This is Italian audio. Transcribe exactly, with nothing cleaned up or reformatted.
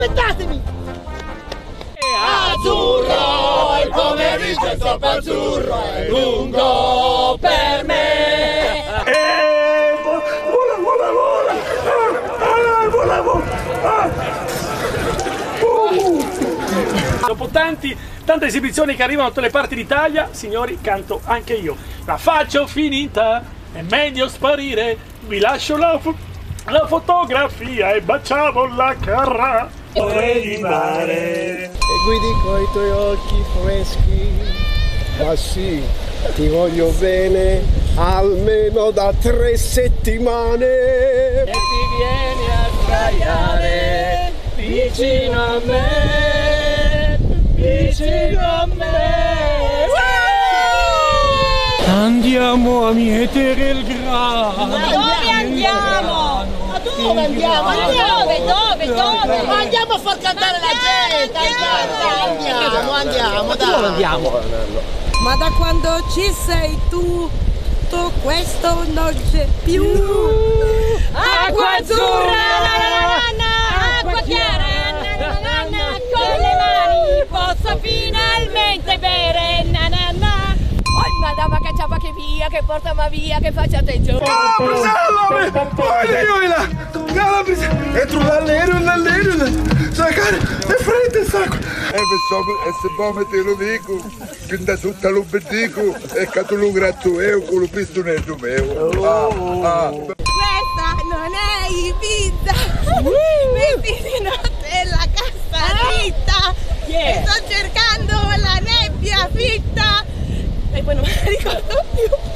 Aspettatemi! Azzurro, il pomeriggio è troppo azzurro, è lungo per me. Eh, vola, vola, vola! Ah, vola, vola! Ah. Uh. Dopo tanti, tante esibizioni che arrivano da tutte le parti d'Italia, signori, canto anche io. La faccio finita, è meglio sparire, vi lascio la, fo la fotografia e baciamo la carra. Vorrei di mare e guidi coi tuoi occhi freschi, ma sì, ti voglio bene almeno da tre settimane. E ti vieni a sdraiare vicino a me, vicino a me. Andiamo a mietere il grano. Ma dove andiamo? Ma dove andiamo? Dove? Dove? Dove? Andiamo a far cantare la gente! Andiamo, andiamo, dai! Dove andiamo? Ma da quando ci sei tu, tutto questo non c'è più. Acqua azzurra, acqua chiara, con le mani posso finalmente bere, na na na. Oh, madama che ciapa che via, che porta ma via, che faccia attenzione. Oh, Priscilla! Poi là! Calabria! Entro nell'aereo, nell'aereo! Sai cara, è freddo il sacco! E pensavo, e se poi te lo dico, che da sotto lo bendico, e che tu lo gratto io con lo pistonetto mio. Ah, ah. Questa non è Ibiza! Vestiti di notte la cassa dritta! E sto cercando la nebbia fitta! E poi non me la ricordo più!